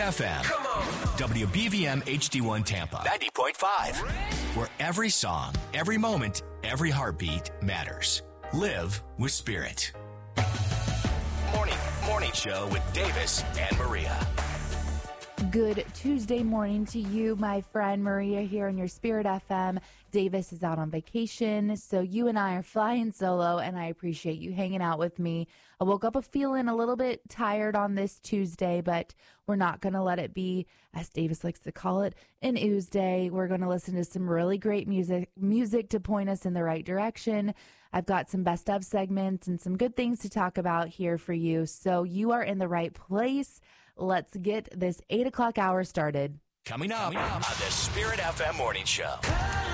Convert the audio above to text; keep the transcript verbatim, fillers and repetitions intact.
F M. Come on. W B V M H D one Tampa. ninety point five. Where every song, every moment, every heartbeat matters. Live with Spirit. Morning, morning show with Davis and Maria. Good Tuesday morning to you, my friend. Maria here on your Spirit F M. Davis is out on vacation, so you and I are flying solo, and I appreciate you hanging out with me. I woke up feeling a little bit tired on this Tuesday, but we're not going to let it be, as Davis likes to call it, an ooze day. We're going to listen to some really great music, music to point us in the right direction. I've got some best of segments and some good things to talk about here for you, so you are in the right place. Let's get this eight o'clock hour started. Coming up, Coming up on the Spirit F M Morning Show.